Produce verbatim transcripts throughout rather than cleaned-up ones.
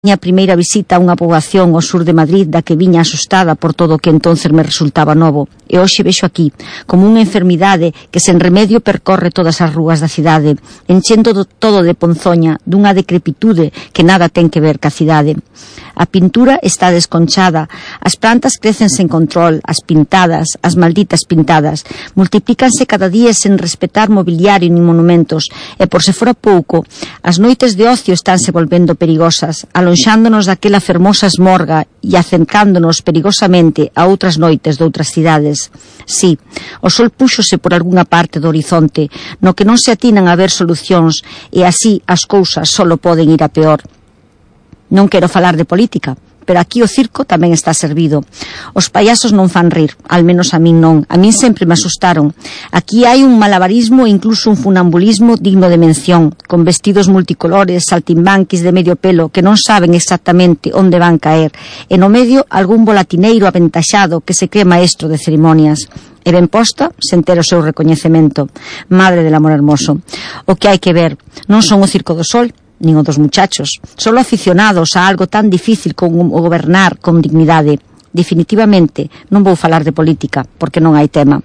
Miña primeira visita a unha poboación ao sur de Madrid da que viña asustada por todo o que entonces me resultaba novo. E hoxe vexo aquí, como unha enfermidade que sen remedio percorre todas as rúas da cidade, enchendo do, todo de ponzoña, dunha decrepitude que nada ten que ver ca cidade. A pintura está desconchada, as plantas crecen sen control, as pintadas, as malditas pintadas, multiplícanse cada día sen respetar mobiliario nin monumentos, e por se fora pouco, as noites de ocio estánse volvendo perigosas, alonxándonos daquela fermosa esmorga e acercándonos perigosamente a outras noites de outras cidades. Sí, o sol púxose por algunha parte do horizonte, no que non se atinan a ver solucións, e así as cousas solo poden ir a peor. Non quero falar de política, pero aquí o circo tamén está servido. Os payasos non fan rir, al menos a min non. A min sempre me asustaron. Aquí hai un malabarismo e incluso un funambulismo digno de mención, con vestidos multicolores, saltimbanquis de medio pelo que non saben exactamente onde van caer, e no medio algún volatineiro aventaxado que se cree maestro de ceremonias. E ben posta, sen ter o seu recoñecemento. Madre del amor hermoso. O que hai que ver non son o Circo do Sol, nin o dos muchachos, solo aficionados a algo tan difícil como gobernar con dignidade. Definitivamente non vou falar de política, porque non hai tema.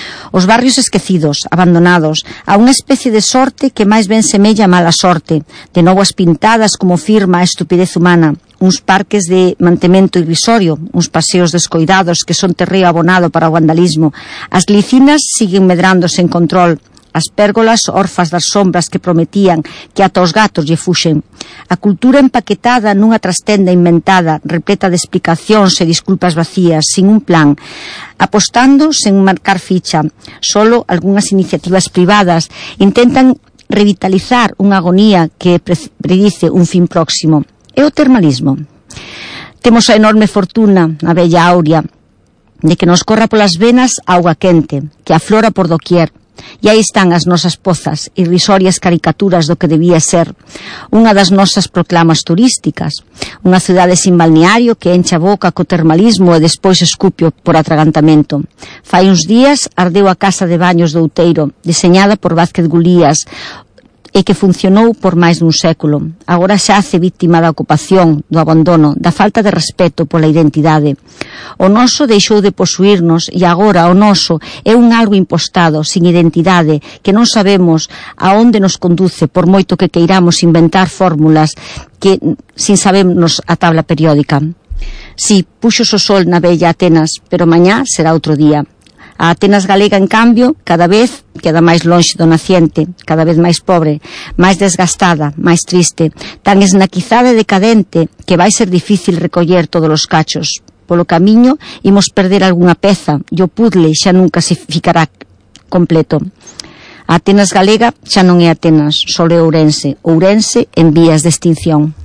Os barrios esquecidos, abandonados, a unha especie de sorte que máis ben semella a mala sorte, de novo as pintadas como firma a estupidez humana, uns parques de mantemento irrisorio, uns paseos descoidados que son terreo abonado para o vandalismo, as glicinas siguen medrando sen control, as pérgolas orfas das sombras que prometían que ata os gatos lle fuxen. A cultura empaquetada nunha trastenda inventada, repleta de explicacións e disculpas vacías, sin un plan, apostando sen marcar ficha. Solo algunhas iniciativas privadas intentan revitalizar unha agonía que predice un fin próximo. É o termalismo. Temos a enorme fortuna, a bella Aurea, de que nos corra polas venas auga quente, que aflora por doquier. E aí están as nosas pozas, irrisorias caricaturas do que debía ser unha das nosas proclamas turísticas, unha cidade sin balneario que enche a boca co termalismo e despois escupio por atragantamento. Fai uns días ardeu a casa de baños do Outeiro, deseñada por Vázquez Gulías, e que funcionou por máis dun século. Agora xa hace víctima da ocupación, do abandono, da falta de respeto pola identidade. O noso deixou de posuirnos e agora o noso é un algo impostado, sin identidade, que non sabemos a onde nos conduce por moito que queiramos inventar fórmulas que sin sabernos a tabla periódica. Si, puxo o sol na bella Atenas, pero mañá será outro día. A Atenas galega, en cambio, cada vez queda máis lonxe do naciente, cada vez máis pobre, máis desgastada, máis triste, tan esnaquizada e decadente que vai ser difícil recoller todos os cachos. Polo camiño imos perder algunha peza e o puzzle xa nunca se ficará completo. A Atenas galega xa non é Atenas, só é Ourense, Ourense en vías de extinción.